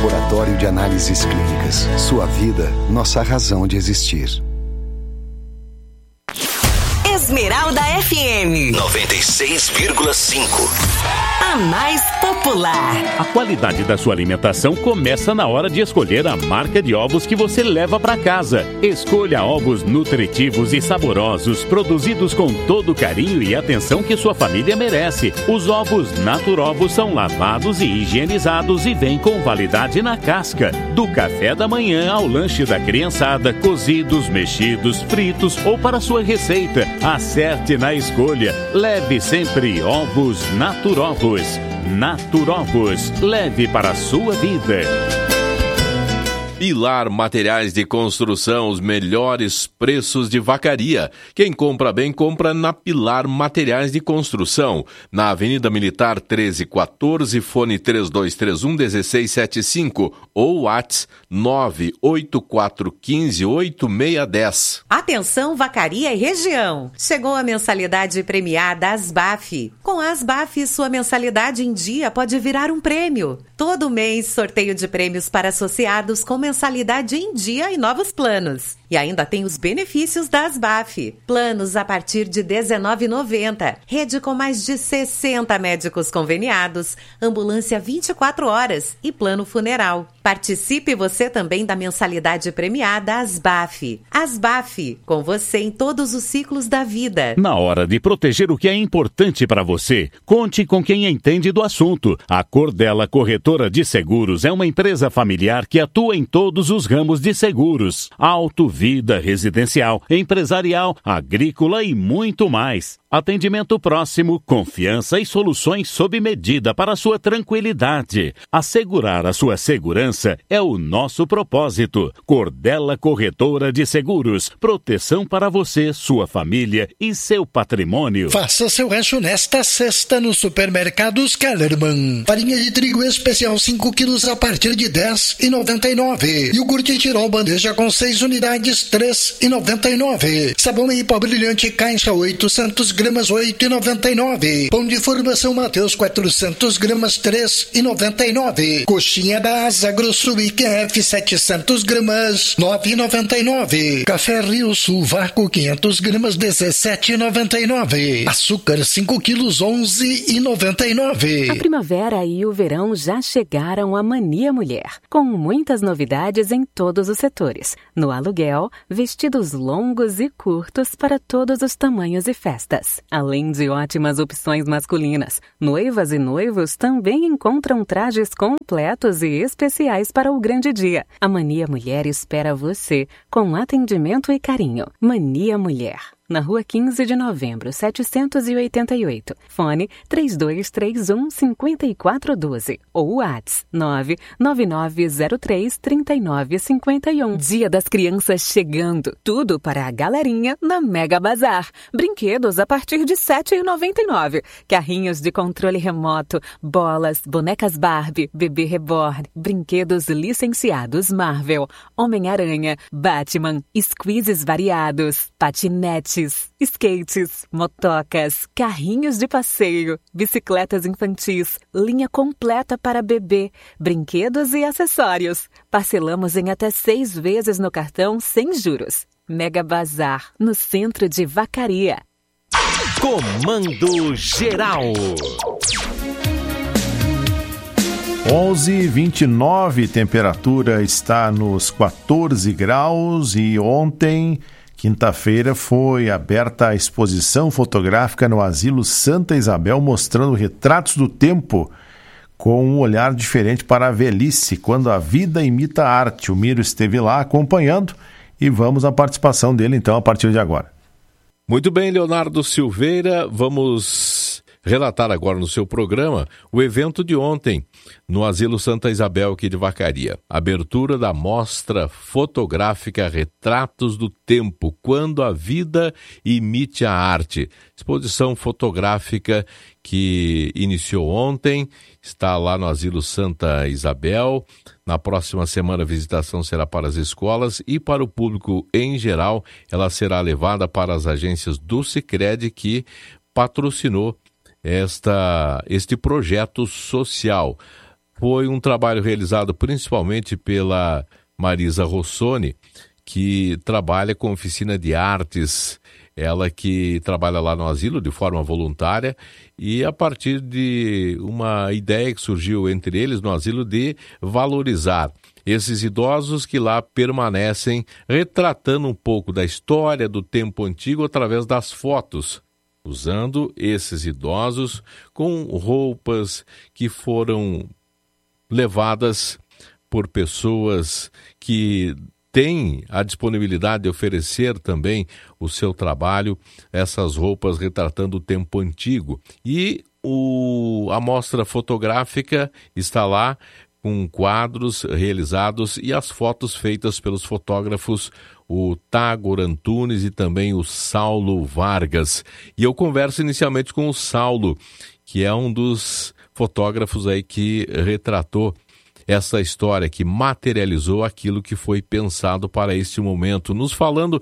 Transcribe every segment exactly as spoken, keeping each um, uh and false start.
Laboratório de Análises Clínicas. Sua vida, nossa razão de existir. Esmeralda F M noventa e seis vírgula cinco. A mais popular. A qualidade da sua alimentação começa na hora de escolher a marca de ovos que você leva para casa. Escolha ovos nutritivos e saborosos, produzidos com todo o carinho e atenção que sua família merece. Os ovos Naturovos são lavados e higienizados e vêm com validade na casca. Do café da manhã ao lanche da criançada, cozidos, mexidos, fritos ou para sua receita. Acerte na escolha. Leve sempre ovos Naturovos. Naturovos, leve para a sua vida. Pilar Materiais de Construção, os melhores preços de Vacaria. Quem compra bem, compra na Pilar Materiais de Construção. Na Avenida Militar treze quatorze, fone três dois três um, um seis sete cinco ou WhatsApp nove oito quatro um cinco oito seis um zero. Atenção, Vacaria e região. Chegou a mensalidade premiada Asbaf. Com a Asbaf, sua mensalidade em dia pode virar um prêmio. Todo mês, sorteio de prêmios para associados com mensalidade em dia e novos planos. E ainda tem os benefícios da Asbaf. Planos a partir de dezenove reais e noventa centavos. Rede com mais de sessenta médicos conveniados. Ambulância vinte e quatro horas e plano funeral. Participe você também da mensalidade premiada Asbaf. Asbaf, com você em todos os ciclos da vida. Na hora de proteger o que é importante para você, conte com quem entende do assunto. A Cordella Corretora de Seguros é uma empresa familiar que atua em todos os ramos de seguros. Auto, vida, residencial, empresarial, agrícola e muito mais. Atendimento próximo, confiança e soluções sob medida para sua tranquilidade. Assegurar a sua segurança é o nosso propósito. Cordella Corretora de Seguros. Proteção para você, sua família e seu patrimônio. Faça seu rancho nesta sexta no Supermercados Kellerman. Farinha de trigo especial cinco quilos a partir de dez reais e noventa e nove centavos. Iogurte Tirol bandeja com seis unidades, três reais e noventa e nove centavos. Sabão em pó brilhante caixa oitocentos gramas, oito reais e noventa e nove centavos. Pão de formação Mateus quatrocentos gramas, três reais e noventa e nove centavos. Coxinha da Asa Grosso I Q F setecentos gramas, nove reais e noventa e nove centavos. Café Rio Sul Vácuo quinhentos gramas, dezessete reais e noventa e nove centavos. Açúcar cinco quilos, onze reais e noventa e nove centavos. A primavera e o verão já chegaram à Mania Mulher, com muitas novidades em todos os setores. No aluguel, vestidos longos e curtos para todos os tamanhos e festas. Além de ótimas opções masculinas, noivas e noivos também encontram trajes completos e especiais para o grande dia. A Mania Mulher espera você com atendimento e carinho. Mania Mulher. Na Rua quinze de Novembro, setecentos e oitenta e oito. Fone três dois três um, cinco quatro um dois ou WhatsApp nove nove nove zero três, três nove cinco um. Dia das Crianças chegando. Tudo para a galerinha na Mega Bazar. Brinquedos a partir de sete reais e noventa e nove centavos. Carrinhos de controle remoto, bolas, bonecas Barbie, bebê reborn, brinquedos licenciados Marvel, Homem-Aranha, Batman, squeezes variados, patinetes, skates, motocas, carrinhos de passeio, bicicletas infantis, linha completa para bebê, brinquedos e acessórios. Parcelamos em até seis vezes no cartão sem juros. Mega Bazar, no centro de Vacaria. Comando Geral. onze e vinte e nove, temperatura está nos quatorze graus e ontem, quinta-feira, foi aberta a exposição fotográfica no Asilo Santa Isabel, mostrando retratos do tempo com um olhar diferente para a velhice, quando a vida imita a arte. O Miro esteve lá acompanhando e vamos à participação dele então a partir de agora. Muito bem, Leonardo Silveira, vamos relatar agora no seu programa o evento de ontem no Asilo Santa Isabel aqui de Vacaria. Abertura da mostra fotográfica Retratos do Tempo, quando a vida imite a arte. Exposição fotográfica que iniciou ontem, está lá no Asilo Santa Isabel. Na próxima semana a visitação será para as escolas e para o público em geral. Ela será levada para as agências do Sicredi, que patrocinou esta, este projeto social. foi um trabalho realizado principalmente pela Marisa Rossoni, que trabalha com oficina de artes. Ela que trabalha lá no asilo de forma voluntária e a partir de uma ideia que surgiu entre eles no asilo de valorizar esses idosos que lá permanecem, retratando um pouco da história do tempo antigo através das fotos, usando esses idosos com roupas que foram levadas por pessoas que tem a disponibilidade de oferecer também o seu trabalho, essas roupas retratando o tempo antigo. E o, a mostra fotográfica está lá com quadros realizados e as fotos feitas pelos fotógrafos o Tagor Antunes e também o Saulo Vargas. E eu converso inicialmente com o Saulo, que é um dos fotógrafos aí que retratou essa história, que materializou aquilo que foi pensado para este momento, nos falando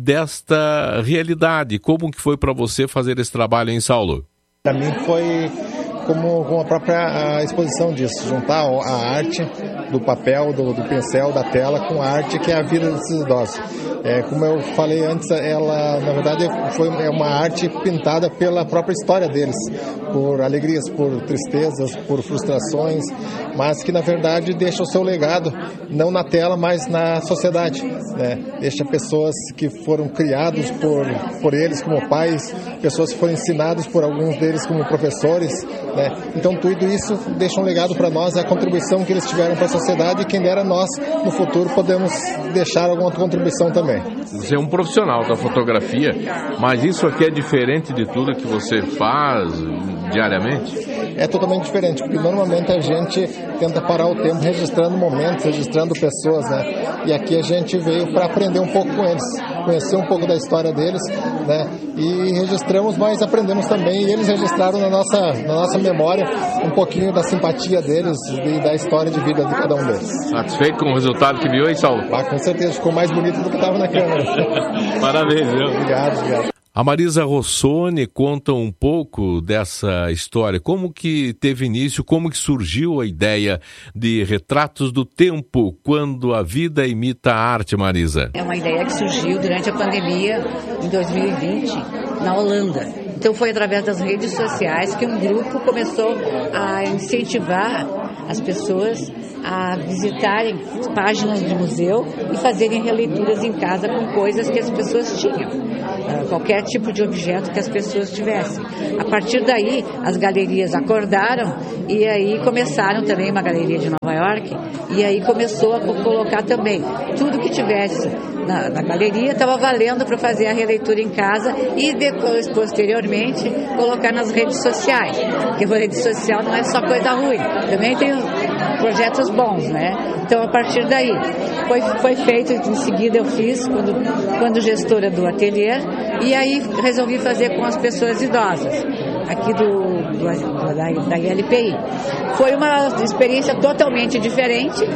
desta realidade. Como que foi para você fazer esse trabalho, hein, Saulo? Para mim foi como, como a própria a exposição disso, juntar a arte do papel, do, do pincel, da tela com a arte que é a vida desses idosos. É, como eu falei antes, ela na verdade foi é uma arte pintada pela própria história deles, por alegrias, por tristezas, por frustrações, mas que na verdade deixa o seu legado não na tela, mas na sociedade, né? Deixa pessoas que foram criados por, por eles como pais, pessoas que foram ensinadas por alguns deles como professores, né? Então tudo isso deixa um legado para nós, é a contribuição que eles tiveram para a sociedade e quem dera nós no futuro podemos deixar alguma contribuição também. Você é um profissional da fotografia, mas isso aqui é diferente de tudo que você faz diariamente? É totalmente diferente, porque normalmente a gente tenta parar o tempo registrando momentos, registrando pessoas, né? E aqui a gente veio para aprender um pouco com eles, conhecer um pouco da história deles, né? E registramos, mas aprendemos também, e eles registraram na nossa, na nossa memória um pouquinho da simpatia deles e da história de vida de cada um deles. Satisfeito com o resultado que viu, hein, Saulo? Ah, com certeza, ficou mais bonito do que estava na câmera. Parabéns, viu? Obrigado, obrigado. A Marisa Rossoni conta um pouco dessa história, como que teve início, como que surgiu a ideia de Retratos do Tempo, quando a vida imita a arte, Marisa. É uma ideia que surgiu durante a pandemia, em dois mil e vinte, na Holanda. Então foi através das redes sociais que um grupo começou a incentivar as pessoas a visitarem páginas de museu e fazerem releituras em casa com coisas que as pessoas tinham, qualquer tipo de objeto que as pessoas tivessem. A partir daí, as galerias acordaram e aí começaram também, uma galeria de Nova York, e aí começou a colocar também tudo que tivesse na, na galeria estava valendo para fazer a releitura em casa e depois, posteriormente, colocar nas redes sociais, porque a rede social não é só coisa ruim, também tem projetos bons, né? Então, a partir daí, foi, foi feito, em seguida eu fiz, quando, quando gestora do ateliê, e aí resolvi fazer com as pessoas idosas, aqui do, do, da, da I L P I. Foi uma experiência totalmente diferente,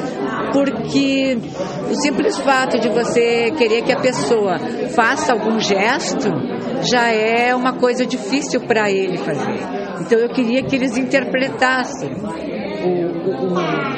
porque o simples fato de você querer que a pessoa faça algum gesto, já é uma coisa difícil para ele fazer. Então, eu queria que eles interpretassem o, o,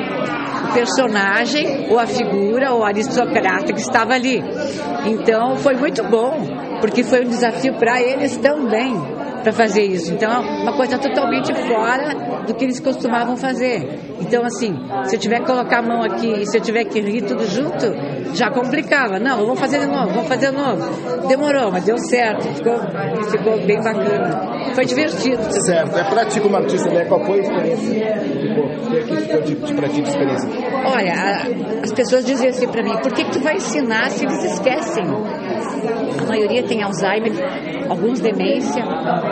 o personagem, ou a figura, ou a aristocrata que estava ali. Então, foi muito bom, porque foi um desafio para eles também, para fazer isso. Então, uma coisa totalmente fora do que eles costumavam fazer. Então, assim, se eu tiver que colocar a mão aqui e se eu tiver que rir tudo junto, já complicava. Não, vamos fazer de novo, vamos fazer de novo. Demorou, mas deu certo, ficou, ficou bem bacana. Foi divertido. Certo, é pra ti como artista, né? Qual foi a experiência? O que ficou de, de pra ti de experiência? Olha, a, as pessoas diziam assim pra mim, por que, que tu vai ensinar se eles esquecem? A maioria tem Alzheimer, alguns demência,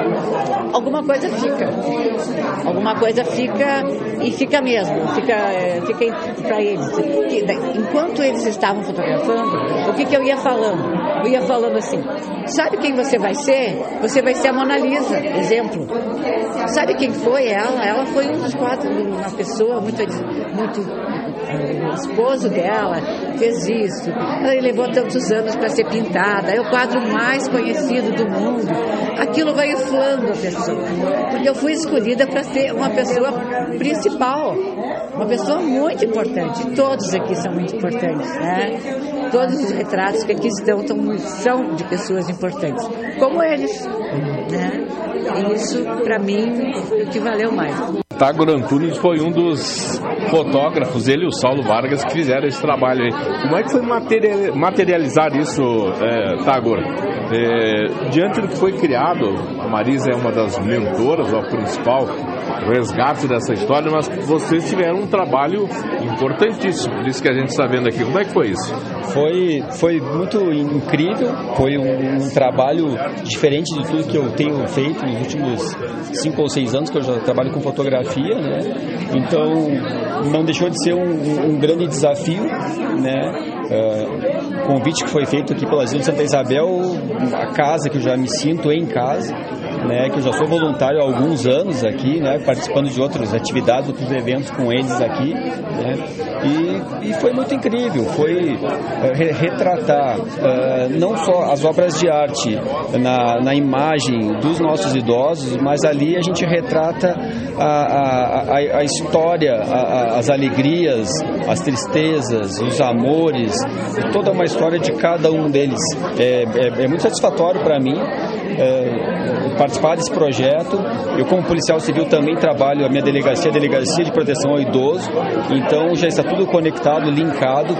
alguma coisa fica, alguma coisa fica e fica mesmo, fica, fica para eles. Enquanto eles estavam fotografando, o que, que eu ia falando? Eu ia falando assim, sabe quem você vai ser? Você vai ser a Mona Lisa, exemplo. Sabe quem foi ela? Ela foi um dos quatro, uma pessoa muito, muito o esposo dela fez isso, ela levou tantos anos para ser pintada, é o quadro mais conhecido do mundo. Aquilo vai inflando a pessoa, porque eu fui escolhida para ser uma uma pessoa principal, uma pessoa muito importante. Todos aqui são muito importantes, né? Todos os retratos que aqui estão tão, são de pessoas importantes, como eles, né? E isso, para mim, é o que valeu mais. Tágor Antunes foi um dos fotógrafos, ele e o Saulo Vargas, que fizeram esse trabalho aí. Como é que foi materializar isso, é, Tágor? É, diante do que foi criado, a Marisa é uma das mentoras, a principal resgate dessa história, mas vocês tiveram um trabalho importantíssimo, por isso que a gente está vendo aqui. Como é que foi isso? Foi, foi muito incrível, foi um, um trabalho diferente de tudo que eu tenho feito nos últimos cinco ou seis anos que eu já trabalho com fotografia, né? Então não deixou de ser um, um grande desafio, né? Uh, convite que foi feito aqui pela Asilo Santa Isabel, a casa que eu já me sinto em casa, né, que eu já sou voluntário há alguns anos aqui, né, participando de outras atividades, outros eventos com eles aqui, né, e, e foi muito incrível, foi uh, re- retratar uh, não só as obras de arte na, na imagem dos nossos idosos, mas ali a gente retrata a, a, a, a história, a, a, as alegrias, as tristezas, os amores, toda uma história de cada um deles. É, é, é muito satisfatório para mim é, participar desse projeto. Eu, como policial civil, também trabalho a minha delegacia, a Delegacia de Proteção ao Idoso, então já está tudo conectado, linkado,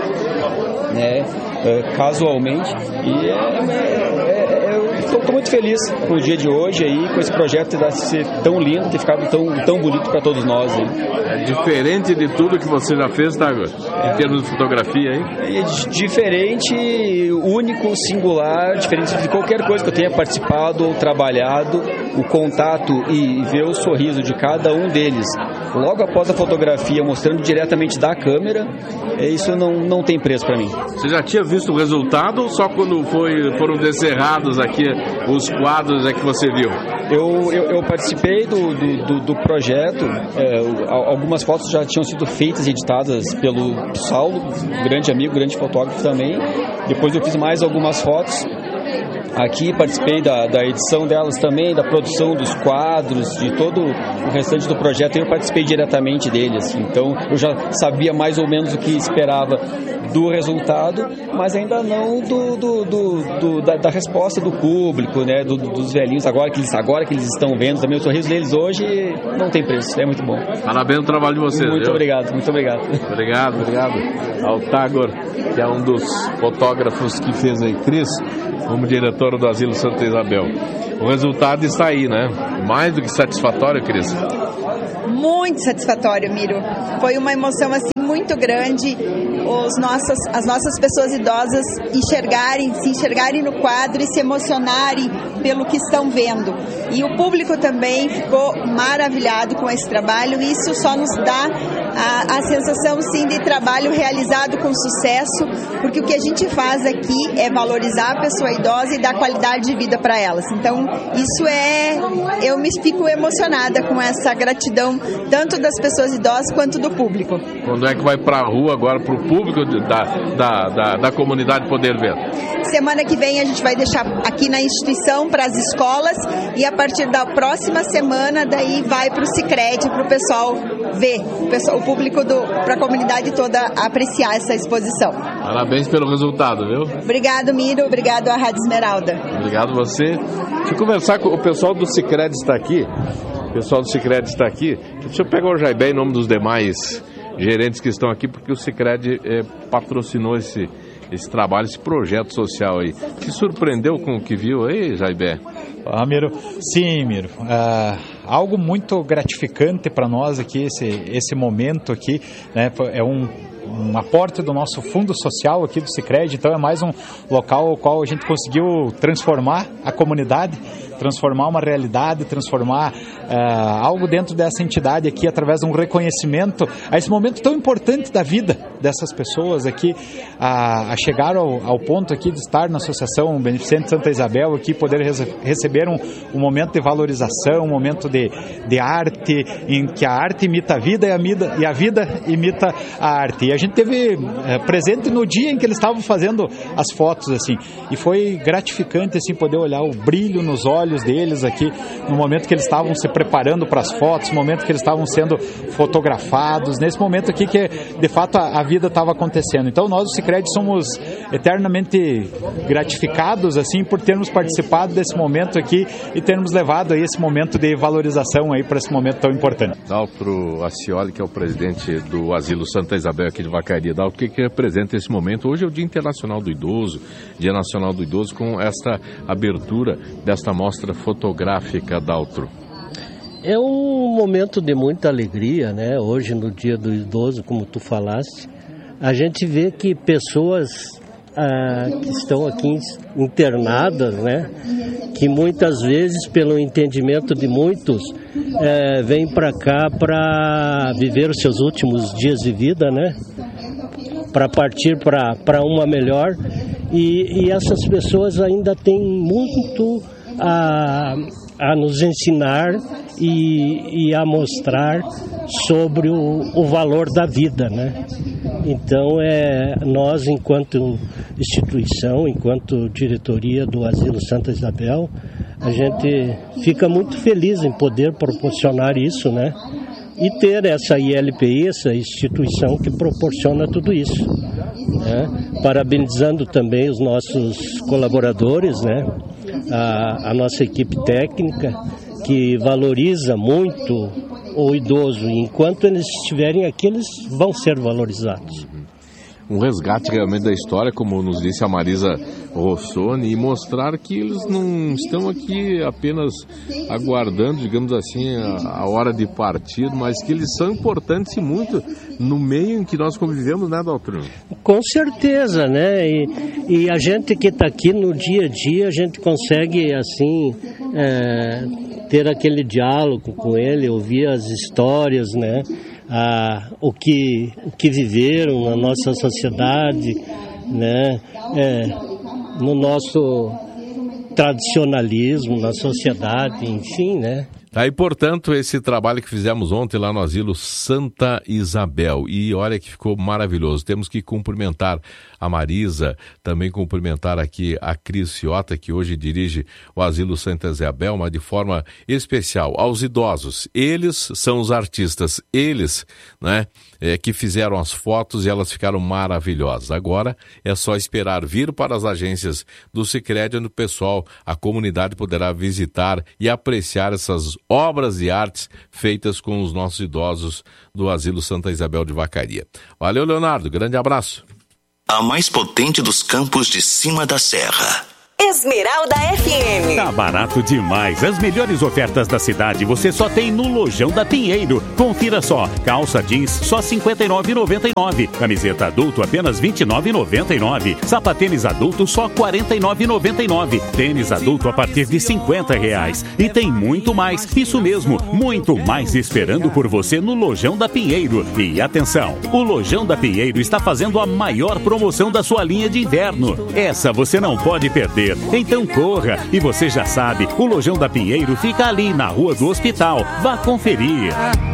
né, é, casualmente, e é, é, é, eu estou muito feliz com o dia de hoje aí, com esse projeto ter ser tão lindo, ter ficado tão, tão bonito para todos nós aí. É diferente de tudo que você já fez, Tágor, em termos de fotografia aí? É diferente, único, singular, diferente de qualquer coisa que eu tenha participado ou trabalhado. O contato e ver o sorriso de cada um deles logo após a fotografia, mostrando diretamente da câmera, isso não, não tem preço para mim. Você já tinha visto o resultado ou só quando foi, foram descerrados aqui os quadros é que você viu? Eu, eu, eu participei do, do, do, do projeto, é, algumas fotos já tinham sido feitas e editadas pelo Saulo, grande amigo, grande fotógrafo também. Depois eu fiz mais algumas fotos aqui, participei da, da edição delas também, da produção dos quadros, de todo o restante do projeto, eu participei diretamente deles, então eu já sabia mais ou menos o que esperava do resultado, mas ainda não do, do, do, do, da, da resposta do público, né, do, dos velhinhos, agora que, eles, agora que eles estão vendo também o sorriso deles hoje, não tem preço, é muito bom. Parabéns no trabalho de vocês. Muito viu? obrigado, muito obrigado. Obrigado, obrigado ao Tágor, que é um dos fotógrafos que fez aí, Cris, como diretor do Asilo Santa Isabel. O resultado está aí, né? Mais do que satisfatório, Cris? Muito satisfatório, Miro. Foi uma emoção assim muito grande. Os nossos, as nossas pessoas idosas enxergarem, se enxergarem no quadro e se emocionarem pelo que estão vendo. E o público também ficou maravilhado com esse trabalho. Isso só nos dá a, a sensação, sim, de trabalho realizado com sucesso, porque o que a gente faz aqui é valorizar a pessoa idosa e dar qualidade de vida para elas. Então, isso é... Eu me fico emocionada com essa gratidão, tanto das pessoas idosas quanto do público. Quando é que vai para a rua agora, para o público da, da, da, da comunidade poder ver? Semana que vem a gente vai deixar aqui na instituição para as escolas e a partir da próxima semana daí vai para o Sicredi para o pessoal ver, o, pessoal, o público, para a comunidade toda apreciar essa exposição. Parabéns pelo resultado, viu? Obrigado, Miro, obrigado à Rádio Esmeralda. Obrigado você. Deixa eu conversar com o pessoal do Sicredi, está aqui. O pessoal do Sicredi está aqui. Deixa eu pegar o Jaibé em nome dos demais gerentes que estão aqui, porque o Sicredi é, patrocinou esse, esse trabalho, esse projeto social aí. Se surpreendeu com o que viu aí, Jaibé? Ah, Miro, sim, Miro. Uh, algo muito gratificante para nós aqui, esse, esse momento aqui, né? É um, um aporte do nosso fundo social aqui do Sicredi, então é mais um local ao qual a gente conseguiu transformar a comunidade, transformar uma realidade, transformar uh, algo dentro dessa entidade aqui através de um reconhecimento a esse momento tão importante da vida dessas pessoas aqui, a, a chegar ao, ao ponto aqui de estar na Associação Beneficente Santa Isabel aqui, poder rece- receber um, um momento de valorização, um momento de, de arte, em que a arte imita a vida e a, vida, e a vida imita a arte. E a gente teve uh, presente no dia em que eles estavam fazendo as fotos, assim, e foi gratificante assim, poder olhar o brilho nos olhos olhos deles aqui, no momento que eles estavam se preparando para as fotos, no momento que eles estavam sendo fotografados, nesse momento aqui que de fato a, a vida estava acontecendo. Então nós do Sicredi somos eternamente gratificados assim por termos participado desse momento aqui e termos levado aí esse momento de valorização aí para esse momento tão importante. Daltro Acioli, que é o presidente do Asilo Santa Isabel aqui de Vacaria. Daltro, o que, que representa esse momento? Hoje é o Dia Internacional do Idoso, Dia Nacional do Idoso, com esta abertura desta mostra fotográfica, Daltro. É um momento de muita alegria, né? Hoje, no Dia do Idoso, como tu falaste, a gente vê que pessoas ah, que estão aqui internadas, né? Que muitas vezes, pelo entendimento de muitos, é, vêm para cá para viver os seus últimos dias de vida, né? Para partir para uma melhor. E, e essas pessoas ainda têm muito a, a nos ensinar e, e a mostrar sobre o, o valor da vida, né? Então, é, nós, enquanto instituição, enquanto diretoria do Asilo Santa Isabel, a gente fica muito feliz em poder proporcionar isso, né? E ter essa I L P I, essa instituição que proporciona tudo isso, né? Parabenizando também os nossos colaboradores, né? A, a nossa equipe técnica, que valoriza muito o idoso. Enquanto eles estiverem aqui, eles vão ser valorizados. Um resgate realmente da história, como nos disse a Marisa Rossoni, e mostrar que eles não estão aqui apenas aguardando, digamos assim, a, a hora de partir, mas que eles são importantes e muito no meio em que nós convivemos, né, doutor? Com certeza, né? E, e a gente que está aqui no dia a dia, a gente consegue, assim, é, ter aquele diálogo com ele, ouvir as histórias, né? Ah, o, que, o que viveram na nossa sociedade, né? É, no nosso tradicionalismo, na sociedade, enfim, né? Aí, portanto, esse trabalho que fizemos ontem lá no Asilo Santa Isabel, e olha que ficou maravilhoso. Temos que cumprimentar a Marisa, também cumprimentar aqui a Cris Ciota, que hoje dirige o Asilo Santa Isabel, mas de forma especial aos idosos. Eles são os artistas, eles, né, é, que fizeram as fotos e elas ficaram maravilhosas. Agora é só esperar vir para as agências do Sicredi, onde o pessoal, a comunidade poderá visitar e apreciar essas obras e artes feitas com os nossos idosos do Asilo Santa Isabel de Vacaria. Valeu, Leonardo. Grande abraço. A mais potente dos campos de cima da serra. Esmeralda F M. Tá barato demais. As melhores ofertas da cidade você só tem no Lojão da Pinheiro. Confira só. Calça jeans só cinquenta e nove reais e noventa e nove centavos. Camiseta adulto apenas vinte e nove reais e noventa e nove centavos. Sapatênis adulto só quarenta e nove reais e noventa e nove centavos. Tênis adulto a partir de cinquenta reais. E tem muito mais. Isso mesmo, muito mais esperando por você no Lojão da Pinheiro. E atenção, o Lojão da Pinheiro está fazendo a maior promoção da sua linha de inverno. Essa você não pode perder. Então corra, e você já sabe, o Lojão da Pinheiro fica ali na Rua do Hospital. Vá conferir.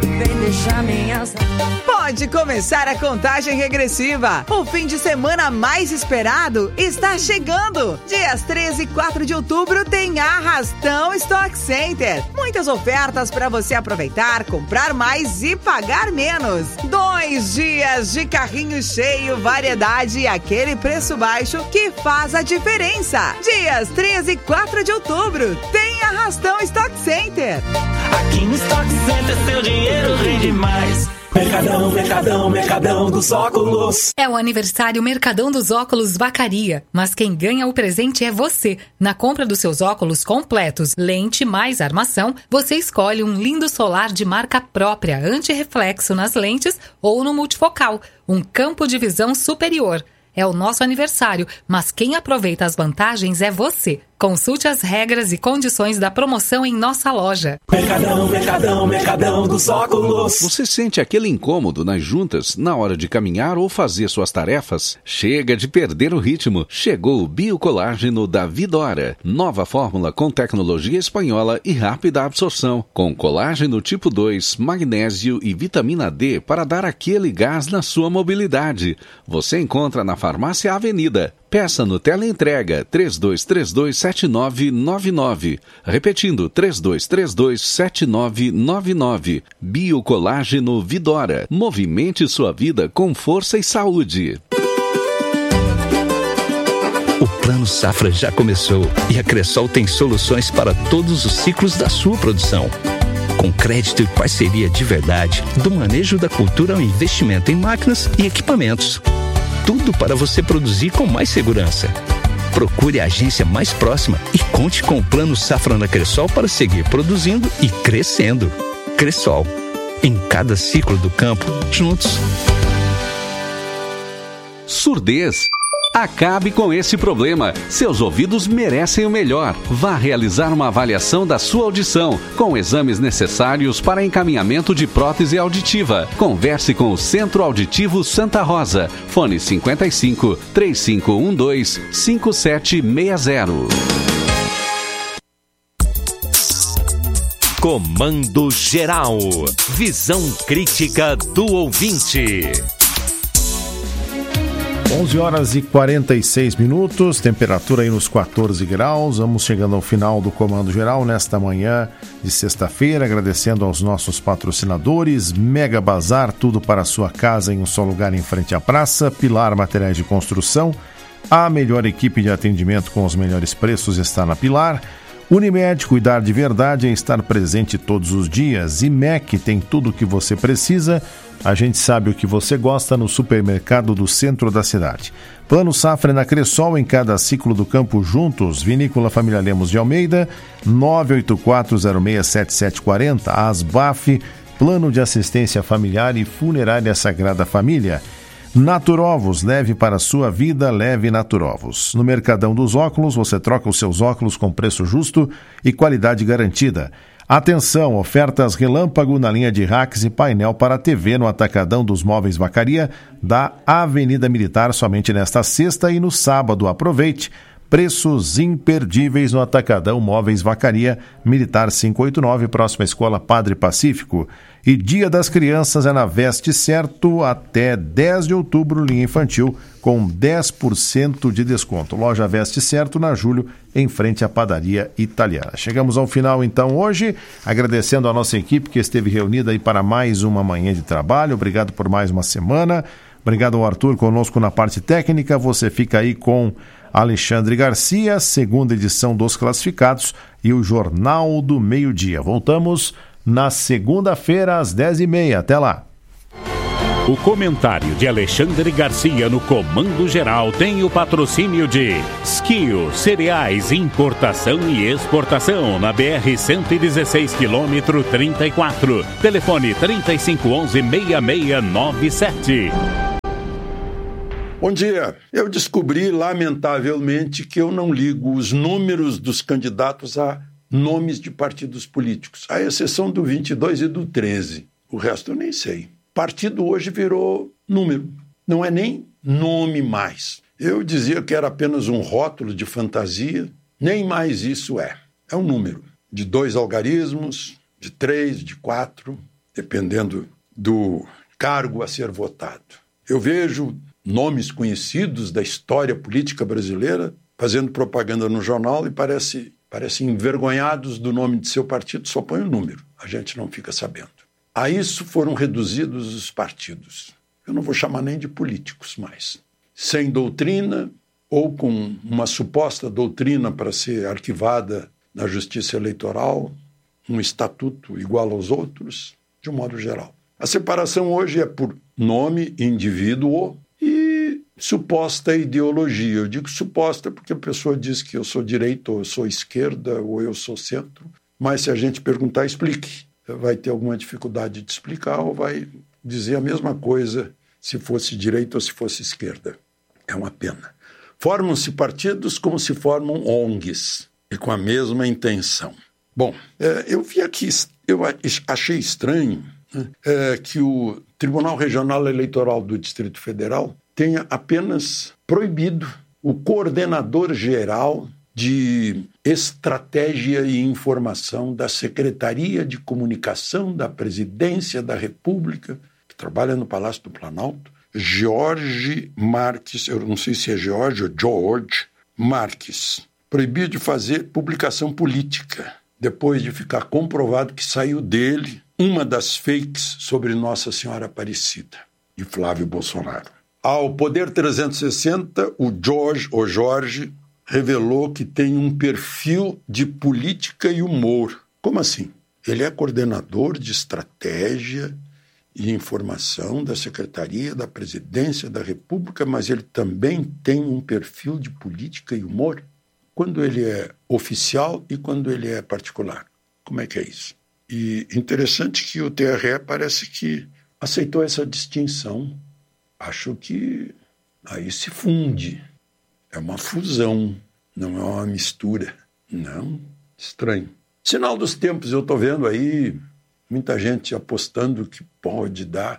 Pode começar a contagem regressiva. O fim de semana mais esperado está chegando. Dias treze e quatro de outubro tem Arrastão Stock Center. Muitas ofertas para você aproveitar, comprar mais e pagar menos. Dois dias de carrinho cheio, variedade e aquele preço baixo que faz a diferença. Dias treze e quatro de outubro tem Arrastão Stock Center. Aqui no Stock Center seu dinheiro rende mais. Mercadão, Mercadão, Mercadão dos Óculos. É o aniversário Mercadão dos Óculos Vacaria, mas quem ganha o presente é você. Na compra dos seus óculos completos, lente mais armação, você escolhe um lindo solar de marca própria, anti-reflexo nas lentes ou no multifocal, um campo de visão superior. É o nosso aniversário, mas quem aproveita as vantagens é você. Consulte as regras e condições da promoção em nossa loja. Mercadão, Mercadão, Mercadão dos Óculos. Você sente aquele incômodo nas juntas na hora de caminhar ou fazer suas tarefas? Chega de perder o ritmo. Chegou o Biocolágeno da Vidora. Nova fórmula com tecnologia espanhola e rápida absorção. Com colágeno tipo dois, magnésio e vitamina D para dar aquele gás na sua mobilidade. Você encontra na Farmácia Avenida. Peça no Teleentrega três dois três dois sete nove nove nove. Repetindo, três dois três dois sete nove nove nove. Biocolágeno Vidora. Movimente sua vida com força e saúde. O Plano Safra já começou e a Cressol tem soluções para todos os ciclos da sua produção. Com crédito e parceria de verdade, do manejo da cultura ao investimento em máquinas e equipamentos. Tudo para você produzir com mais segurança. Procure a agência mais próxima e conte com o Plano Safra na Cressol para seguir produzindo e crescendo. Cressol. Em cada ciclo do campo, juntos. Surdez. Acabe com esse problema. Seus ouvidos merecem o melhor. Vá realizar uma avaliação da sua audição, com exames necessários para encaminhamento de prótese auditiva. Converse com o Centro Auditivo Santa Rosa. Fone cinquenta e cinco, três cinco um dois, cinco sete seis zero. Comando Geral. Visão crítica do ouvinte. onze horas e quarenta e seis minutos, temperatura aí nos quatorze graus. Vamos chegando ao final do Comando Geral nesta manhã de sexta-feira, agradecendo aos nossos patrocinadores: Mega Bazar, tudo para a sua casa em um só lugar em frente à praça. Pilar Materiais de Construção, a melhor equipe de atendimento com os melhores preços está na Pilar. Unimed, cuidar de verdade é estar presente todos os dias. I M E C tem tudo o que você precisa. A gente sabe o que você gosta no supermercado do centro da cidade. Plano Safra na Cressol, em cada ciclo do campo juntos. Vinícola Família Lemos de Almeida, nove oito quatro zero seis sete sete quatro zero. Asbaf, Plano de Assistência Familiar e Funerária Sagrada Família. Naturovos, leve para a sua vida, leve Naturovos. No Mercadão dos Óculos, você troca os seus óculos com preço justo e qualidade garantida. Atenção, ofertas relâmpago na linha de racks e painel para a T V no Atacadão dos Móveis Vacaria da Avenida Militar, somente nesta sexta e no sábado. Aproveite. Preços imperdíveis no Atacadão Móveis Vacaria, Militar quinhentos e oitenta e nove, próxima à Escola Padre Pacífico. E Dia das Crianças é na Veste Certo, até dez de outubro, linha infantil, com dez por cento de desconto. Loja Veste Certo, na Júlio, em frente à Padaria Italiana. Chegamos ao final, então, hoje, agradecendo a nossa equipe que esteve reunida aí para mais uma manhã de trabalho. Obrigado por mais uma semana. Obrigado ao Arthur conosco na parte técnica. Você fica aí com Alexandre Garcia, segunda edição dos classificados e o Jornal do Meio-Dia. Voltamos na segunda-feira às dez e meia. Até lá. O comentário de Alexandre Garcia no Comando Geral tem o patrocínio de Skio Cereais, importação e exportação na B R cento e dezesseis, quilômetro trinta e quatro. Telefone trinta e cinco onze, seis seis nove sete. Bom dia. Eu descobri, lamentavelmente, que eu não ligo os números dos candidatos a nomes de partidos políticos, à exceção do vinte e dois e do treze. O resto eu nem sei. Partido hoje virou número, não é nem nome mais. Eu dizia que era apenas um rótulo de fantasia, nem mais isso é. É um número de dois algarismos, de três, de quatro, dependendo do cargo a ser votado. Eu vejo nomes conhecidos da história política brasileira fazendo propaganda no jornal e parece, parecem envergonhados do nome de seu partido, só põe o número, a gente não fica sabendo. A isso foram reduzidos os partidos. Eu não vou chamar nem de políticos mais. Sem doutrina ou com uma suposta doutrina para ser arquivada na Justiça Eleitoral, um estatuto igual aos outros, de um modo geral. A separação hoje é por nome, indivíduo e suposta ideologia. Eu digo suposta porque a pessoa diz que eu sou direita, ou eu sou esquerda, ou eu sou centro. Mas se a gente perguntar, explique. Vai ter alguma dificuldade de explicar ou vai dizer a mesma coisa se fosse direita ou se fosse esquerda. É uma pena. Formam-se partidos como se formam O N Gs e com a mesma intenção. Bom, é, eu vi aqui, eu achei estranho, né, é, que o Tribunal Regional Eleitoral do Distrito Federal tenha apenas proibido o coordenador geral de estratégia e informação da Secretaria de Comunicação da Presidência da República, que trabalha no Palácio do Planalto. Jorge Marques, eu não sei se é Jorge ou George Marques, proibido de fazer publicação política, depois de ficar comprovado que saiu dele uma das fakes sobre Nossa Senhora Aparecida e Flávio Bolsonaro. Ao Poder trezentos e sessenta, o George, ou Jorge, revelou que tem um perfil de política e humor. Como assim? Ele é coordenador de estratégia e informação da Secretaria da Presidência da República, mas ele também tem um perfil de política e humor? Quando ele é oficial e quando ele é particular? Como é que é isso? E interessante que o T R E parece que aceitou essa distinção. Acho que aí se funde. É uma fusão, não é uma mistura. Não, estranho. Sinal dos tempos, eu estou vendo aí muita gente apostando que pode dar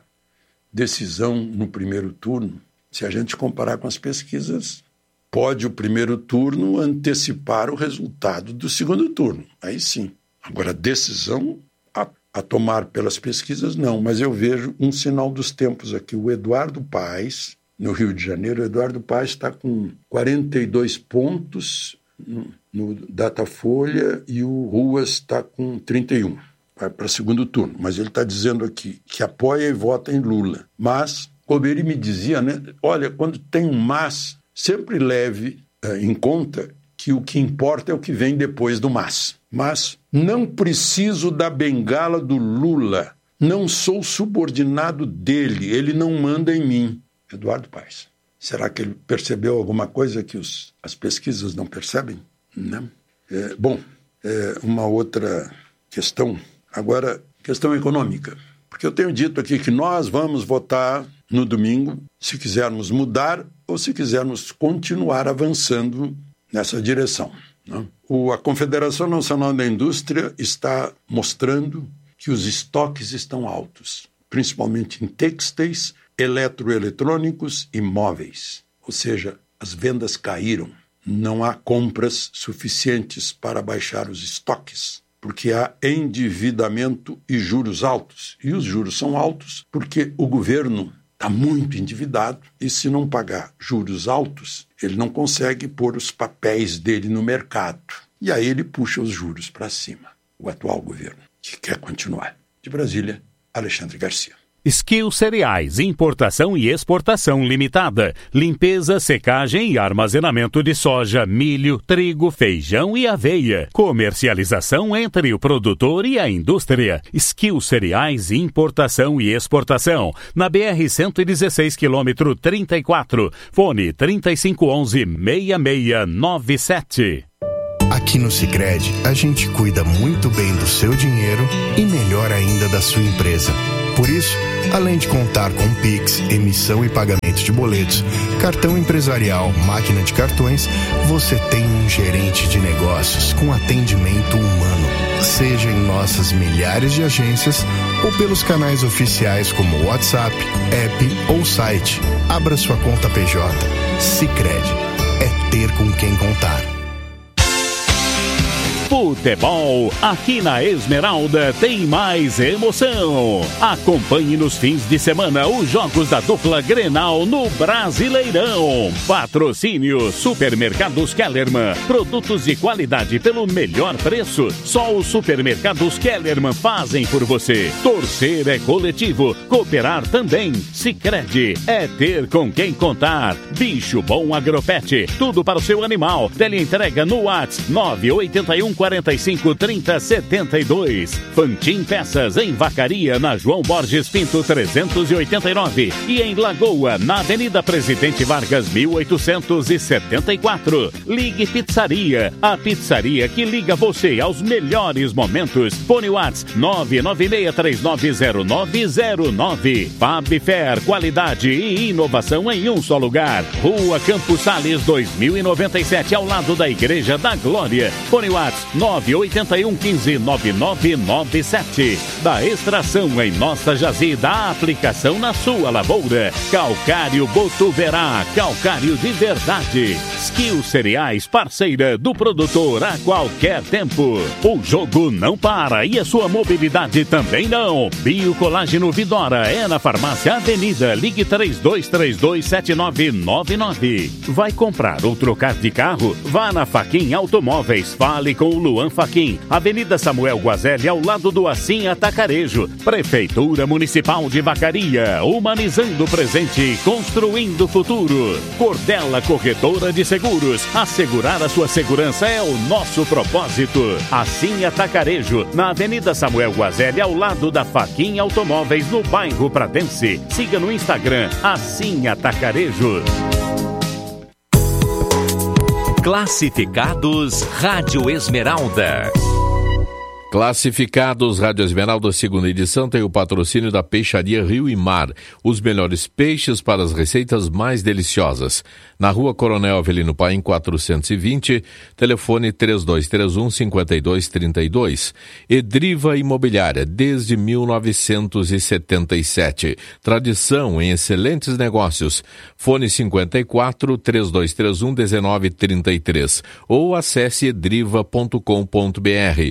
decisão no primeiro turno. Se a gente comparar com as pesquisas, pode o primeiro turno antecipar o resultado do segundo turno. Aí sim. Agora, decisão a, a tomar pelas pesquisas, não. Mas eu vejo um sinal dos tempos aqui. O Eduardo Paes, no Rio de Janeiro, o Eduardo Paes está com quarenta e dois pontos no, no Datafolha e o Ruas está com trinta e um. Vai para segundo turno, mas ele está dizendo aqui que apoia e vota em Lula. Mas, como ele me dizia, né? Olha, quando tem um mas, sempre leve eh, em conta que o que importa é o que vem depois do mas. Mas não preciso da bengala do Lula, não sou subordinado dele, ele não manda em mim. Eduardo Paes. Será que ele percebeu alguma coisa que os, as pesquisas não percebem? Não. É, bom, é, uma outra questão... Agora, questão econômica. Porque eu tenho dito aqui que nós vamos votar no domingo se quisermos mudar ou se quisermos continuar avançando nessa direção. Né? O, a Confederação Nacional da Indústria está mostrando que os estoques estão altos, principalmente em têxteis, eletroeletrônicos e móveis. Ou seja, as vendas caíram. Não há compras suficientes para baixar os estoques, porque há endividamento e juros altos. E os juros são altos porque o governo está muito endividado e, se não pagar juros altos, ele não consegue pôr os papéis dele no mercado. E aí ele puxa os juros para cima. O atual governo, que quer continuar. De Brasília, Alexandre Garcia. Skill Cereais, importação e exportação limitada. Limpeza, secagem e armazenamento de soja, milho, trigo, feijão e aveia. Comercialização entre o produtor e a indústria. Skill Cereais, importação e exportação. Na B R cento e dezesseis, quilômetro trinta e quatro. Fone trinta e cinco onze, seis seis nove sete. Aqui no Sicredi, a gente cuida muito bem do seu dinheiro e melhor ainda da sua empresa. Por isso, além de contar com Pix, emissão e pagamento de boletos, cartão empresarial, máquina de cartões, você tem um gerente de negócios com atendimento humano. Seja em nossas milhares de agências ou pelos canais oficiais como WhatsApp, app ou site. Abra sua conta P J. Sicredi. É ter com quem contar. Futebol, aqui na Esmeralda tem mais emoção. Acompanhe nos fins de semana os jogos da dupla Grenal no Brasileirão. Patrocínio Supermercados Kellerman. Produtos de qualidade pelo melhor preço. Só os Supermercados Kellerman fazem por você. Torcer é coletivo, cooperar também. Sicredi é ter com quem contar. Bicho Bom Agropet, tudo para o seu animal. Teleentrega no WhatsApp nove oito um quarenta e cinco, trinta, setenta e dois. Fantin Peças em Vacaria, na João Borges Pinto trezentos e oitenta e nove e em Lagoa, na Avenida Presidente Vargas mil oitocentos e setenta e quatro. Ligue Pizzaria, a pizzaria que liga você aos melhores momentos. Fone WhatsApp nove nove seis três nove zero nove zero nove. Fabfer, qualidade e inovação em um só lugar. Rua Campos Sales dois mil e noventa e sete, ao lado da Igreja da Glória. Fone WhatsApp nove oito um um cinco nove nove nove sete. Da extração em nossa jazida, a aplicação na sua lavoura. Calcário Botuverá, calcário de verdade. Skill Cereais, parceira do produtor a qualquer tempo. O jogo não para e a sua mobilidade também não. Biocolágeno Vidora é na Farmácia Avenida. Ligue três dois três dois sete nove nove nove. Vai comprar ou trocar de carro? Vá na Faquin Automóveis. Fale com o Luan Faquin. Avenida Samuel Guazelli, ao lado do Assim Atacarejo. Prefeitura Municipal de Vacaria. Humanizando o presente, construindo o futuro. Cordela Corretora de Seguros. Assegurar a sua segurança é o nosso propósito. Assim Atacarejo, na Avenida Samuel Guazelli, ao lado da Faquin Automóveis, no bairro Pratense. Siga no Instagram, Assim Atacarejo. Classificados Rádio Esmeralda. Classificados Rádio Esmeralda, segunda edição, tem o patrocínio da Peixaria Rio e Mar. Os melhores peixes para as receitas mais deliciosas. Na Rua Coronel Avelino Paim, quatrocentos e vinte, telefone três dois três um, cinco dois três dois. Edriva Imobiliária, desde mil novecentos e setenta e sete. Tradição em excelentes negócios. Fone cinquenta e quatro, três dois três um, dezenove trinta e três. Ou acesse edriva ponto com ponto b r.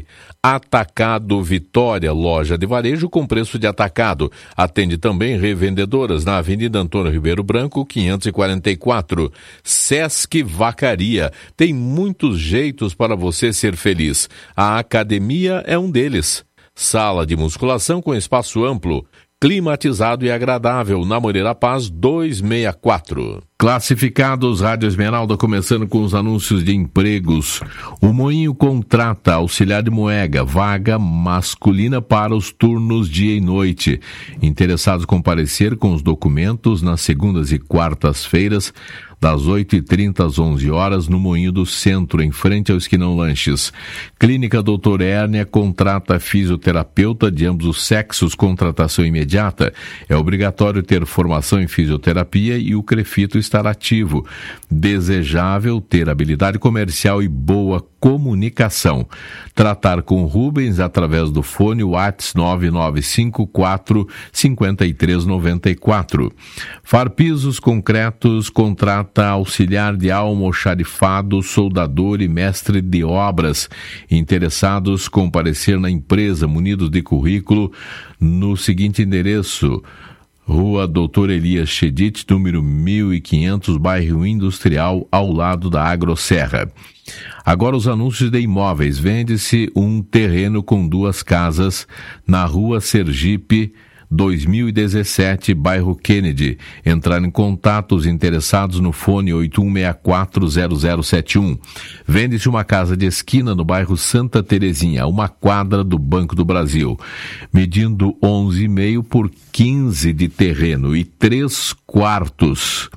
Atacado Vitória, loja de varejo com preço de atacado. Atende também revendedoras na Avenida Antônio Ribeiro Branco, quinhentos e quarenta e quatro. Sesc Vacaria. Tem muitos jeitos para você ser feliz. A academia é um deles. Sala de musculação com espaço amplo, climatizado e agradável, na Moreira Paz duzentos e sessenta e quatro. Classificados Rádio Esmeralda, começando com os anúncios de empregos. O Moinho contrata auxiliar de moega, vaga masculina para os turnos dia e noite. Interessados comparecer com os documentos nas segundas e quartas-feiras, das oito e trinta às onze horas, no Moinho do Centro, em frente ao Esquinão Lanches. Clínica Doutor Hérnia contrata fisioterapeuta de ambos os sexos, contratação imediata. É obrigatório ter formação em fisioterapia e o CREFITO estar ativo. Desejável ter habilidade comercial e boa comunicação. Tratar com Rubens através do fone WhatsApp nove nove cinco quatro, cinco três nove quatro. Farpisos Concretos contrata auxiliar de almoxarifado, soldador e mestre de obras. Interessados comparecer na empresa munidos de currículo no seguinte endereço: Rua Doutor Elias Chedid, número mil e quinhentos, bairro Industrial, ao lado da Agroserra. Agora os anúncios de imóveis. Vende-se um terreno com duas casas na Rua Sergipe, dois mil e dezessete, bairro Kennedy. Entrar em contato os interessados no fone oito um seis quatro zero zero sete um. Vende-se uma casa de esquina no bairro Santa Terezinha, uma quadra do Banco do Brasil, medindo onze e meio por quinze de terreno e três quartos.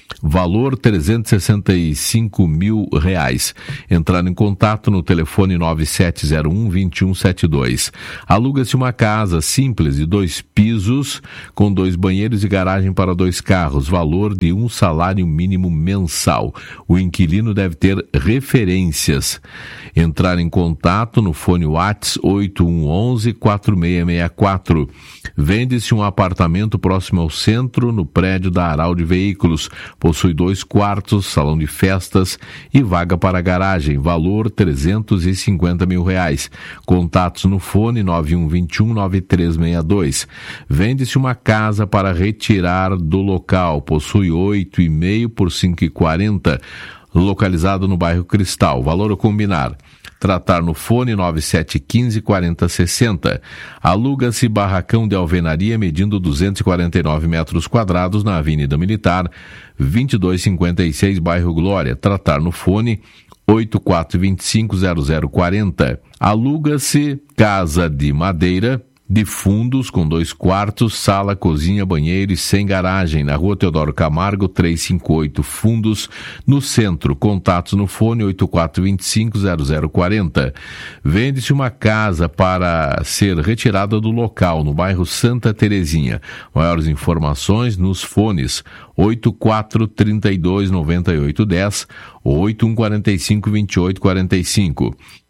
Valor trezentos e sessenta e cinco mil reais. Entrar em contato no telefone nove sete zero um, dois um sete dois. Aluga-se uma casa simples de dois pisos, com dois banheiros e garagem para dois carros. Valor de um salário mínimo mensal. O inquilino deve ter referências. Entrar em contato no fone WhatsApp oito um um um, quatro seis seis quatro. Vende-se um apartamento próximo ao centro, no prédio da Aral de Veículos. Possui dois quartos, salão de festas e vaga para garagem. Valor trezentos e cinquenta mil reais. Contatos no fone nove um dois um, nove três seis dois. Vende-se uma casa para retirar do local. Possui oito e meio por cinco e quarenta. Localizado no bairro Cristal. Valor a combinar. Tratar no fone nove sete um cinco, quarenta sessenta. Aluga-se barracão de alvenaria medindo duzentos e quarenta e nove metros quadrados na Avenida Militar, vinte e dois cinquenta e seis, bairro Glória. Tratar no fone oito quatro dois cinco, zero zero quatro zero. Aluga-se casa de madeira de fundos com dois quartos, sala, cozinha, banheiro e sem garagem, na Rua Teodoro Camargo, trezentos e cinquenta e oito, Fundos, no centro. Contatos no fone oito quatro dois cinco, zero zero quatro zero. Vende-se uma casa para ser retirada do local, no bairro Santa Terezinha. Maiores informações nos fones oito quatro três dois, nove oito um zero ou oito um quatro cinco, dois oito quatro cinco.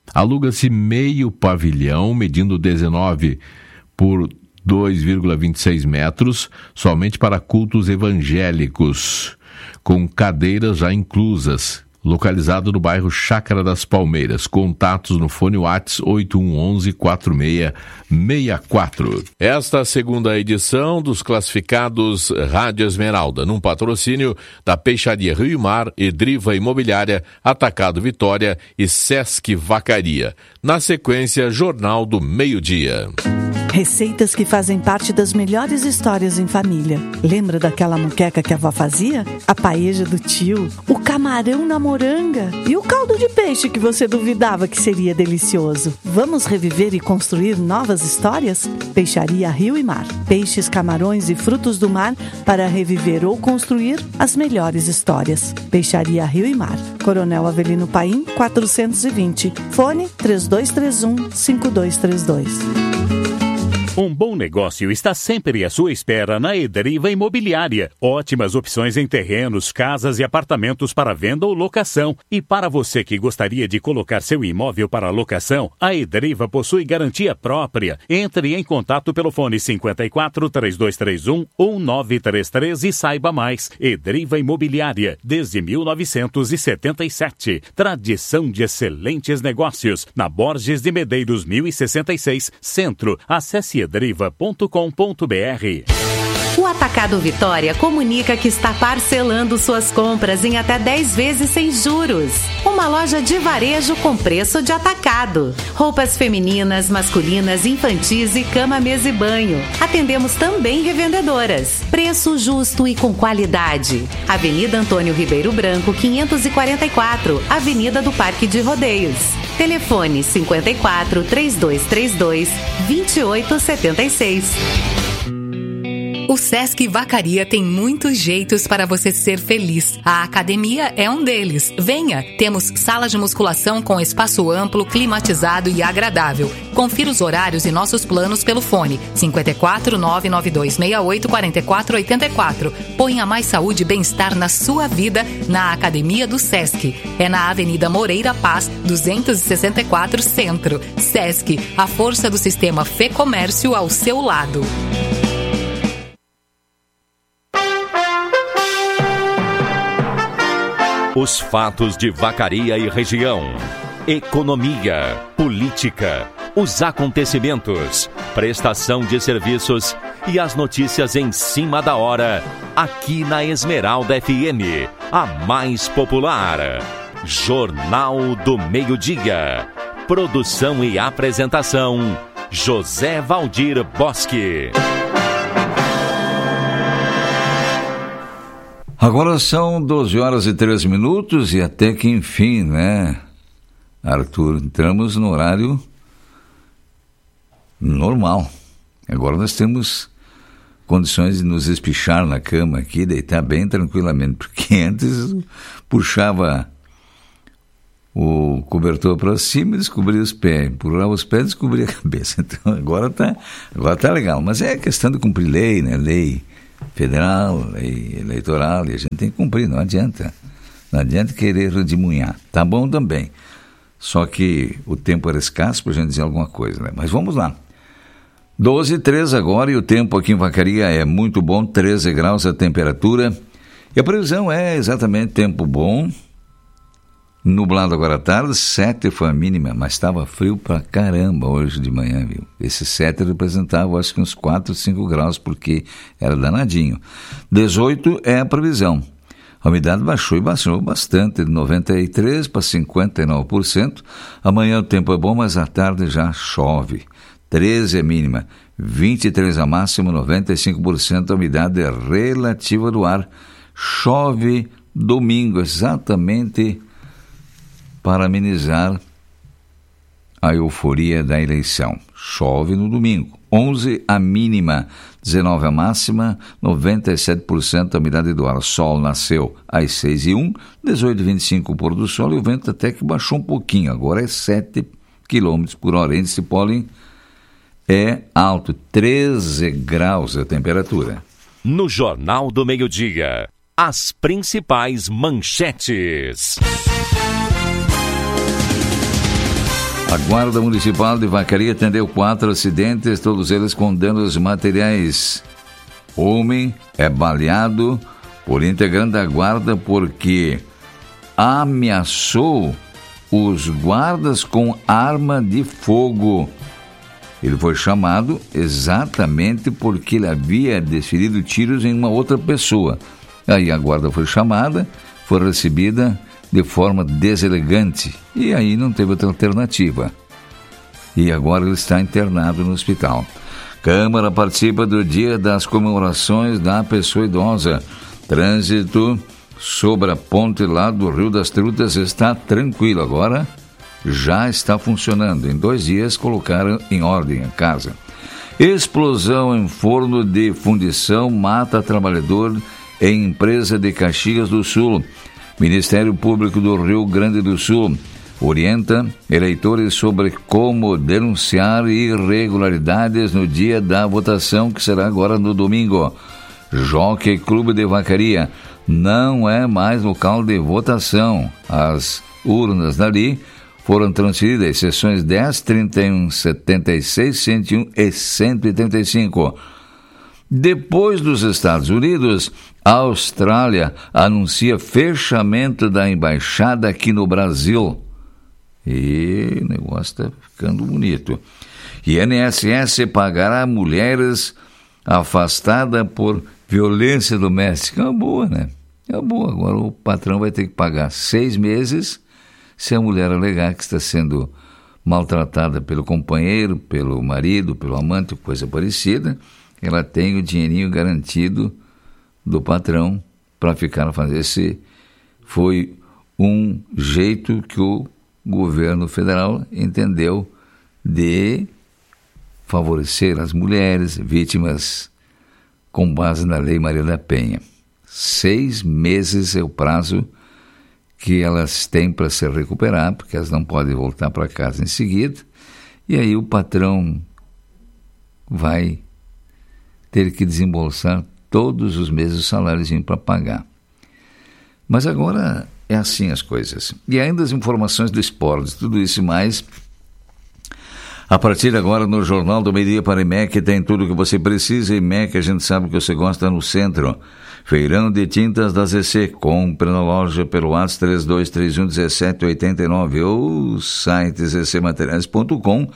Aluga-se meio pavilhão, medindo dezenove por dois vírgula vinte e seis metros, somente para cultos evangélicos, com cadeiras já inclusas. Localizado no bairro Chácara das Palmeiras. Contatos no fone WhatsApp oito um um um, quatro seis seis quatro. Esta segunda edição dos classificados Rádio Esmeralda, num patrocínio da Peixaria Rio e Mar, Edriva Imobiliária, Atacado Vitória e Sesc Vacaria. Na sequência, Jornal do Meio-Dia. Receitas que fazem parte das melhores histórias em família. Lembra daquela moqueca que a avó fazia? A paeja do tio, o camarão na moranga e o caldo de peixe que você duvidava que seria delicioso. Vamos reviver e construir novas histórias? Peixaria Rio e Mar. Peixes, camarões e frutos do mar para reviver ou construir as melhores histórias. Peixaria Rio e Mar. Coronel Avelino Paim, quatrocentos e vinte. Fone três dois três um, cinco dois três dois. Um bom negócio está sempre à sua espera na Edriva Imobiliária. Ótimas opções em terrenos, casas e apartamentos para venda ou locação. E para você que gostaria de colocar seu imóvel para locação, a Edriva possui garantia própria. Entre em contato pelo fone cinco quatro, três dois três um, um nove três três e saiba mais. Edriva Imobiliária, desde mil novecentos e setenta e sete. Tradição de excelentes negócios. Na Borges de Medeiros mil e sessenta e seis, Centro. Acesse edriva ponto com ponto b r. O Atacado Vitória comunica que está parcelando suas compras em até dez vezes sem juros. Uma loja de varejo com preço de atacado. Roupas femininas, masculinas, infantis e cama, mesa e banho. Atendemos também revendedoras. Preço justo e com qualidade. Avenida Antônio Ribeiro Branco, quinhentos e quarenta e quatro, Avenida do Parque de Rodeios. Telefone cinco quatro, três dois três dois, dois oito sete seis. O Sesc Vacaria tem muitos jeitos para você ser feliz. A academia é um deles. Venha! Temos sala de musculação com espaço amplo, climatizado e agradável. Confira os horários e nossos planos pelo fone cinco quatro, nove nove dois seis oito, quatro quatro oito quatro. Ponha mais saúde e bem-estar na sua vida na Academia do Sesc. É na Avenida Moreira Paz, duzentos e sessenta e quatro, Centro. Sesc, a força do sistema Fê Comércio ao seu lado. Os fatos de Vacaria e região. Economia, política, os acontecimentos, prestação de serviços e as notícias em cima da hora, aqui na Esmeralda F M, a mais popular. Jornal do Meio-Dia. Produção e apresentação, José Valdir Bosque. Agora são doze horas e treze minutos e até que enfim, né, Arthur, entramos no horário normal. Agora nós temos condições de nos espichar na cama aqui, deitar bem tranquilamente, porque antes puxava o cobertor para cima e descobria os pés, empurrava os pés e descobria a cabeça. Então agora tá, agora tá legal, mas é questão de cumprir lei, né, lei federal, lei eleitoral, e a gente tem que cumprir, não adianta. Não adianta querer redemoinhar. Tá bom também. Só que o tempo era escasso para a gente dizer alguma coisa, né? Mas vamos lá. doze e treze agora, e o tempo aqui em Vacaria é muito bom, treze graus a temperatura. E a previsão é exatamente tempo bom. Nublado agora à tarde, sete foi a mínima, mas estava frio pra caramba hoje de manhã, viu? Esse sete representava, acho que uns quatro, cinco graus, porque era danadinho. dezoito é a previsão. A umidade baixou e baixou bastante, de noventa e três por cento para cinquenta e nove por cento. Amanhã o tempo é bom, mas à tarde já chove. treze é a mínima, vinte e três a máxima, noventa e cinco por cento a umidade relativa do ar. Chove domingo, exatamente para amenizar a euforia da eleição. Chove no domingo. onze a mínima, dezenove a máxima, noventa e sete por cento a umidade do ar. Sol nasceu às seis e um, dezoito e vinte e cinco o pôr do sol, e o vento até que baixou um pouquinho. Agora é sete quilômetros por hora. Índice de pólen é alto, treze graus a temperatura. No Jornal do Meio-Dia, as principais manchetes. A Guarda Municipal de Vacaria atendeu quatro acidentes, todos eles com danos materiais. Homem é baleado por integrante da guarda porque ameaçou os guardas com arma de fogo. Ele foi chamado exatamente porque ele havia desferido tiros em uma outra pessoa. Aí a guarda foi chamada, foi recebida de forma deselegante e aí não teve outra alternativa. E agora ele está internado no hospital. Câmara participa do dia das comemorações da pessoa idosa. Trânsito sobre a ponte lá do Rio das Trutas está tranquilo agora. Já está funcionando. Em dois dias colocaram em ordem a casa. Explosão em forno de fundição mata trabalhador em empresa de Caxias do Sul. Ministério Público do Rio Grande do Sul orienta eleitores sobre como denunciar irregularidades no dia da votação, que será agora no domingo. Jockey Clube de Vacaria não é mais local de votação. As urnas dali foram transferidas às seções dez, trinta e um, setenta e seis, cento e um e cento e trinta e cinco. Depois dos Estados Unidos, a Austrália anuncia fechamento da embaixada aqui no Brasil. E o negócio está ficando bonito. I N S S pagará mulheres afastadas por violência doméstica. É boa, né? É boa. Agora o patrão vai ter que pagar seis meses se a mulher alegar que está sendo maltratada pelo companheiro, pelo marido, pelo amante, coisa parecida. Ela tem o dinheirinho garantido do patrão para ficar a fazer. Esse foi um jeito que o governo federal entendeu de favorecer as mulheres vítimas com base na Lei Maria da Penha. Seis meses é o prazo que elas têm para se recuperar, porque elas não podem voltar para casa em seguida, e aí o patrão vai ter que desembolsar todos os meses o saláriozinho para pagar. Mas agora é assim as coisas. E ainda as informações do esporte, tudo isso e mais. A partir de agora no Jornal do Meio Dia para I M E C tem tudo o que você precisa. I M E C, a gente sabe que você gosta no centro. Feirão de tintas da Z C. Compre na loja pelo WhatsApp três dois três um, um sete oito nove ou site z c materiais ponto com.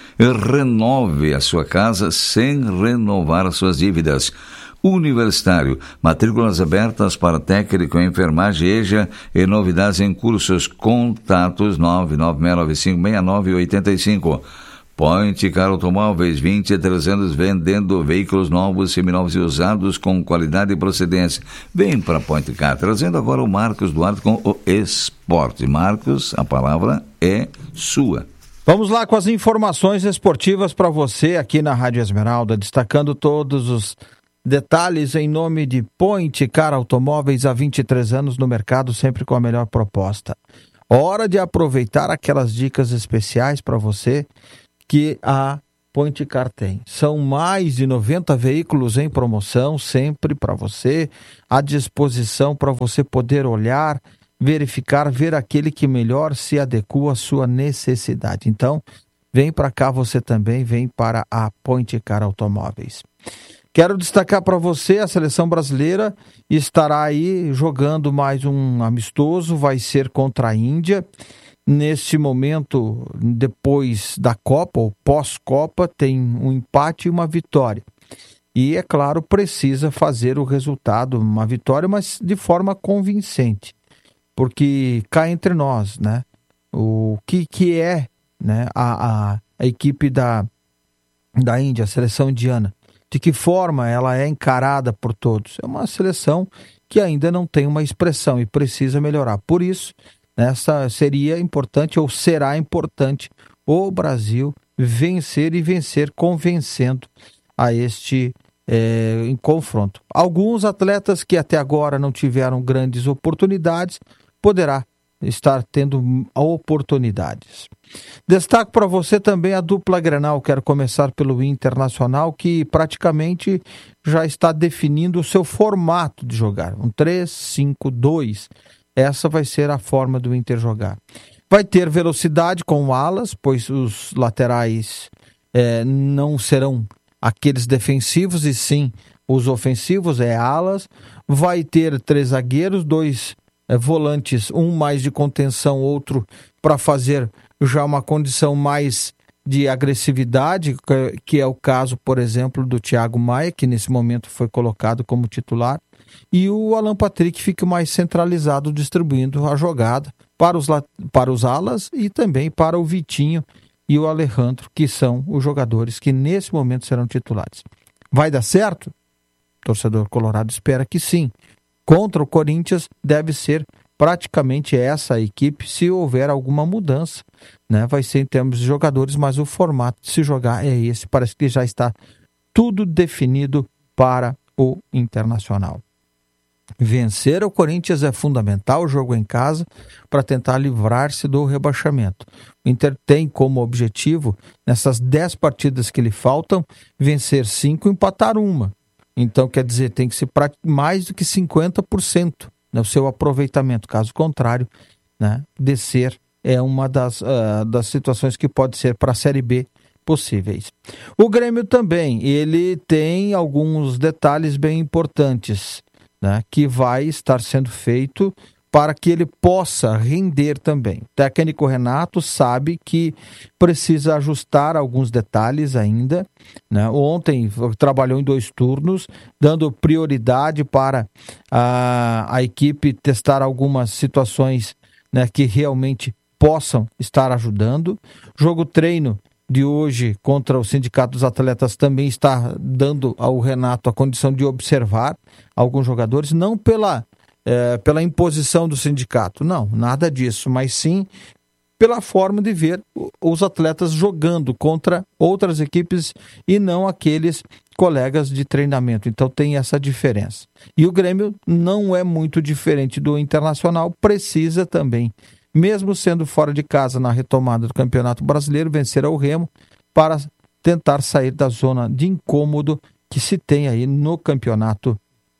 Renove a sua casa sem renovar as suas dívidas. Universitário, matrículas abertas para técnico em enfermagem, E J A e novidades em cursos. Contatos nove nove seis nove cinco seis nove oito cinco. Point Car Automóveis, vinte e três anos vendendo veículos novos, seminovos e usados com qualidade e procedência. Vem para Point Car, trazendo agora o Marcos Duarte com o esporte. Marcos, a palavra é sua. Vamos lá com as informações esportivas para você aqui na Rádio Esmeralda, destacando todos os detalhes em nome de Point Car Automóveis, há vinte e três anos no mercado, sempre com a melhor proposta. Hora de aproveitar aquelas dicas especiais para você que a Point Car tem. São mais de noventa veículos em promoção, sempre para você, à disposição para você poder olhar, verificar, ver aquele que melhor se adequa à sua necessidade. Então, vem para cá você também, vem para a Point Car Automóveis. Quero destacar para você, a seleção brasileira estará aí jogando mais um amistoso, vai ser contra a Índia. Neste momento, depois da Copa, ou pós-Copa, tem um empate e uma vitória. E, é claro, precisa fazer o resultado, uma vitória, mas de forma convincente. Porque cá entre nós, né? O que, que é, né, a, a, a equipe da, da Índia, a seleção indiana? De que forma ela é encarada por todos? É uma seleção que ainda não tem uma expressão e precisa melhorar. Por isso, essa seria importante, ou será importante, o Brasil vencer e vencer convencendo a este é, em confronto. Alguns atletas que até agora não tiveram grandes oportunidades, poderá estar tendo oportunidades. Destaco para você também a dupla Grenal. Quero começar pelo Internacional, que praticamente já está definindo o seu formato de jogar. Um três cinco dois. Essa vai ser a forma do Inter jogar. Vai ter velocidade com alas, pois os laterais é, não serão aqueles defensivos, e sim os ofensivos, é alas. Vai ter três zagueiros, dois é, volantes, um mais de contenção, outro para fazer já uma condição mais de agressividade, que é o caso, por exemplo, do Thiago Maia, que nesse momento foi colocado como titular, e o Alan Patrick fica mais centralizado, distribuindo a jogada para os, para os alas e também para o Vitinho e o Alejandro, que são os jogadores que nesse momento serão titulares. Vai dar certo? O torcedor colorado espera que sim. Contra o Corinthians deve ser praticamente essa a equipe, se houver alguma mudança, né? Vai ser em termos de jogadores, mas o formato de se jogar é esse. Parece que já está tudo definido para o Internacional. Vencer o Corinthians é fundamental, o jogo em casa, para tentar livrar-se do rebaixamento. O Inter tem como objetivo, nessas dez partidas que lhe faltam, vencer cinco e empatar uma. Então, quer dizer, tem que ser mais do que cinquenta por cento no seu aproveitamento. Caso contrário, né, descer é uma das, uh, das situações que pode ser para a Série B possíveis. O Grêmio também, ele tem alguns detalhes bem importantes, né, que vai estar sendo feito para que ele possa render também. O técnico Renato sabe que precisa ajustar alguns detalhes ainda, né? Ontem trabalhou em dois turnos, dando prioridade para a, a equipe testar algumas situações, né, que realmente possam estar ajudando. Jogo treino de hoje contra o Sindicato dos Atletas também está dando ao Renato a condição de observar alguns jogadores, não pela, é, pela imposição do sindicato, não, nada disso, mas sim pela forma de ver os atletas jogando contra outras equipes e não aqueles colegas de treinamento. Então tem essa diferença. E o Grêmio não é muito diferente do Internacional, precisa também, mesmo sendo fora de casa na retomada do Campeonato Brasileiro, vencer ao Remo para tentar sair da zona de incômodo que se tem aí no Campeonato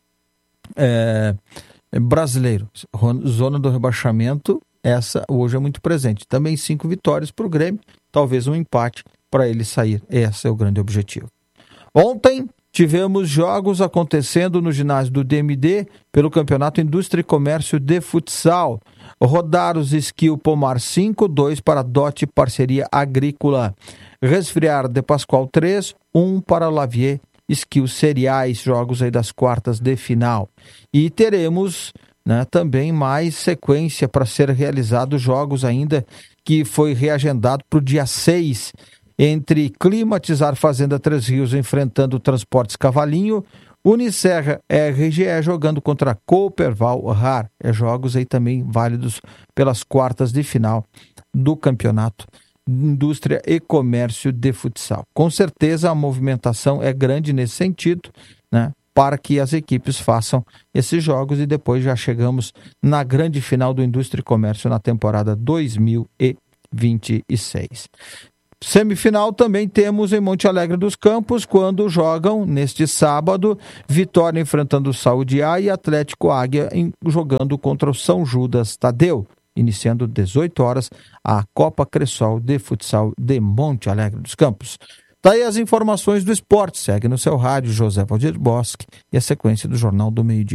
é, Brasileiro. Zona do rebaixamento, essa hoje é muito presente. Também cinco vitórias para o Grêmio, talvez um empate para ele sair. Esse é o grande objetivo. Ontem tivemos jogos acontecendo no ginásio do D M D pelo Campeonato Indústria e Comércio de Futsal. Rodar os Skill Pomar cinco, dois para Dote Parceria Agrícola. Resfriar de Pascoal três, um para Lavier Skill Cereais, jogos aí das quartas de final. E teremos, né, também mais sequência para ser realizados jogos ainda que foi reagendado para o dia seis, entre Climatizar Fazenda Três Rios enfrentando Transportes Cavalinho, Unicerra R G E jogando contra Cooperval Rar. É jogos aí também válidos pelas quartas de final do Campeonato Indústria e Comércio de Futsal. Com certeza a movimentação é grande nesse sentido, né, para que as equipes façam esses jogos e depois já chegamos na grande final do Indústria e Comércio na temporada dois mil e vinte e seis. Semifinal também temos em Monte Alegre dos Campos, quando jogam neste sábado, Vitória enfrentando o Saúde A e Atlético Águia em, jogando contra o São Judas Tadeu, iniciando dezoito horas a Copa Cressol de Futsal de Monte Alegre dos Campos. Daí as informações do esporte, segue no seu rádio José Valdir Bosque e a sequência do Jornal do Meio-Dia.